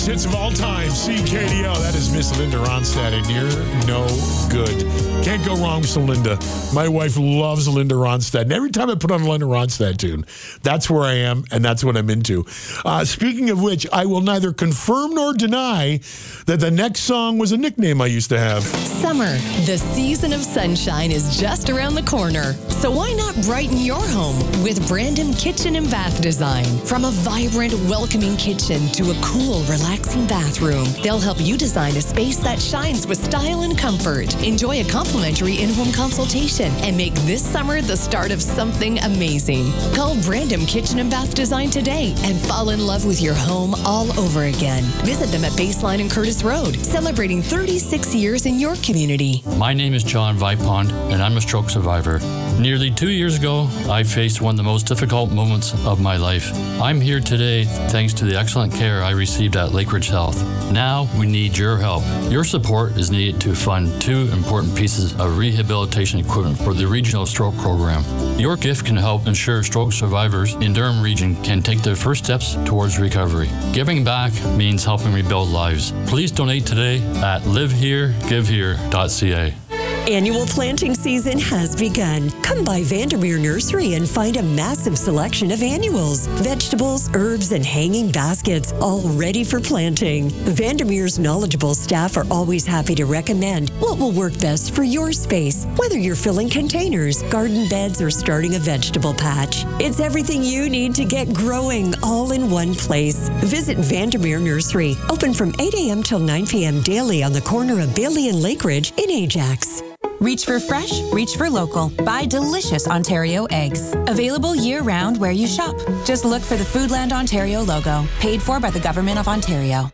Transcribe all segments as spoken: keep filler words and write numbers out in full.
greatest hits of all time, C K D O. That is Miss Linda Ronstadt, and you're no good. Can't go wrong with Linda. My wife loves Linda Ronstadt, and every time I put on a Linda Ronstadt tune, that's where I am, and that's what I'm into. Uh, speaking of which, I will neither confirm nor deny that the next song was a nickname I used to have. Summer, the season of sunshine, is just around the corner. So why not brighten your home with Brandon Kitchen and Bath Design? From a vibrant, welcoming kitchen to a cool, relaxing bathroom, they'll help you design a space that shines with style and comfort. Enjoy a complimentary in-home consultation and make this summer the start of something amazing. Call Brandon Kitchen and Bath Design today and fall in love with your home all over again. Visit them at Baseline and Curtis Road, celebrating thirty-six years in your community. My name is John Vipond, and I'm a stroke survivor. Nearly two years ago, I faced one of the most difficult moments of my life. I'm here today thanks to the excellent care I received at Lakeridge Health. Now we need your help. Your support is needed to fund two important pieces of rehabilitation equipment for the Regional Stroke Program. Your gift can help ensure stroke survivors in Durham Region can take their first steps towards recovery. Giving back means helping rebuild lives. Please donate today at live here give here dot c a. Annual planting season has begun. Come by Vandermeer Nursery and find a massive selection of annuals, vegetables, herbs, and hanging baskets, all ready for planting. Vandermeer's knowledgeable staff are always happy to recommend what will work best for your space, whether you're filling containers, garden beds, or starting a vegetable patch. It's everything you need to get growing all in one place. Visit Vandermeer Nursery, open from eight a.m. till nine p.m. daily on the corner of Bailey and Lakeridge in Ajax. Reach for fresh, reach for local. Buy delicious Ontario eggs. Available year-round where you shop. Just look for the Foodland Ontario logo. Paid for by the Government of Ontario.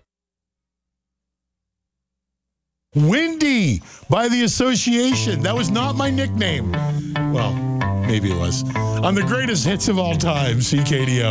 Windy by the Association. That was not my nickname. Well, maybe it was. On the greatest hits of all time, C K D O.